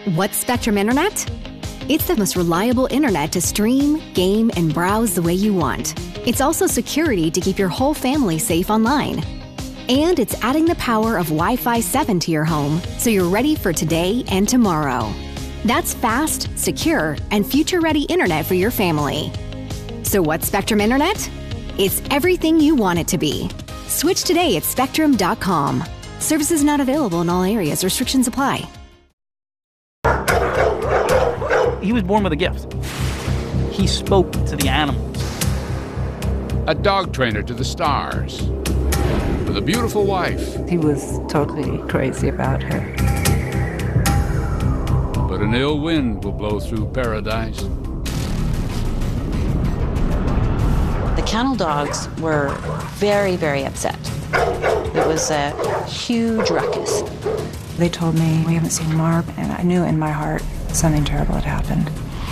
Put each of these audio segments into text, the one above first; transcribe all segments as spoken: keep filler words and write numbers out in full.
What's Spectrum Internet? It's the most reliable internet to stream, game, and browse the way you want. It's also security to keep your whole family safe online. And it's adding the power of Wi-Fi seven to your home so you're ready for today and tomorrow. That's fast, secure, and future-ready internet for your family. So what's Spectrum Internet? It's everything you want it to be. Switch today at spectrum dot com. Services not available in all areas. Restrictions apply. He was born with a gift. He spoke to the animals. A dog trainer to the stars. With a beautiful wife. He was totally crazy about her. But an ill wind will blow through paradise. The kennel dogs were very, very upset. It was a huge ruckus. They told me, we haven't seen Marb, and I knew in my heart something terrible had happened.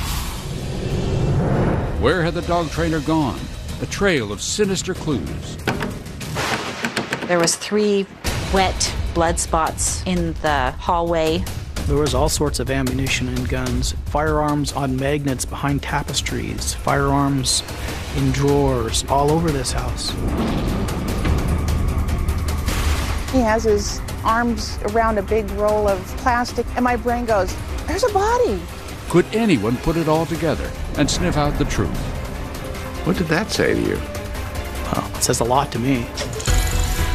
Where had the dog trainer gone? A trail of sinister clues. There was three wet blood spots in the hallway. There was all sorts of ammunition and guns, firearms on magnets behind tapestries, firearms in drawers all over this house. He has his arms around a big roll of plastic, and my brain goes, there's a body. Could anyone put it all together and sniff out the truth? What did that say to you? Well, it says a lot to me.